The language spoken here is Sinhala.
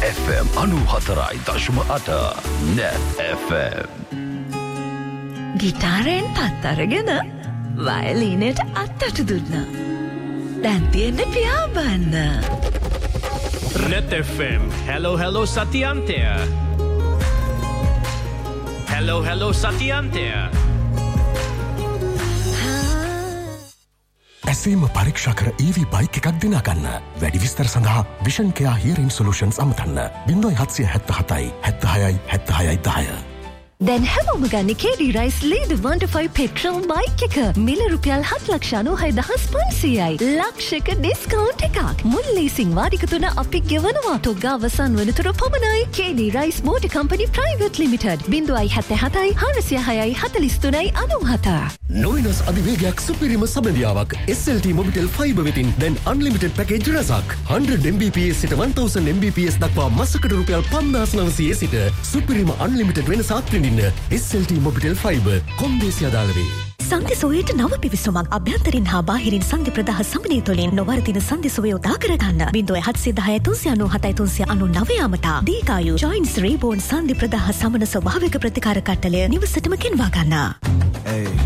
FM 94.8 Net FM. ගිටාරෙන් පත් අරගෙන වයලීනයට අත්තට දුන්නා. දැන් තියෙන්නේ පියාඹන්න. Net FM. Hello Satyantya. Hello Satyantya. ඇසීම පරීක්ෂා කර EV බයික් එකක් දිනා ගන්න. වැඩි විස්තර සඳහා Vision Care Hearing Solutions අමතන්න. 0777 76 76 10. දැන් හැමෝම ගන්න KD Rice Lead 125 petrol bike එක. මිල රුපියල් 7,96,500යි. ලක්ෂයක ඩිස්කවුන්ට් එකක්. මුල් ලීසින් වාරික තුන අපි ගෙවනවා. තොග අවසන් වනතුරු පමණයි. KD Rice Motor Company Private Limited 077 406 43 97. නොවිනස් අධිවේගයක් සුපිරිම සබඳියාවක් SLT Mobitel Fiber වෙතින් දැන් unlimited package රසක් 100 Mbps සිට 1000 Mbps දක්වා මාසකට රුපියල් 5900 සිට සුපිරිම unlimited වෙනසක් විඳින්න SLT Mobitel Fiber කොන්දේසි අදාළ වේ. සන්ධි සුවයට නව පිවිසුමක් අභ්‍යන්තරින් හා බාහිරින් සන්ධි ප්‍රදාහ සමනය තුළින් නොවර්ධින සන්ධි සුවය උදා කරගන්න 0710 397 399 අමතා දීකායු ජොයින්ස් රීබෝන් සන්ධි ප්‍රදාහ සමන ස්වභාවික ප්‍රතිකාර කට්ටලය නිවසටම ගෙන්වා ගන්න.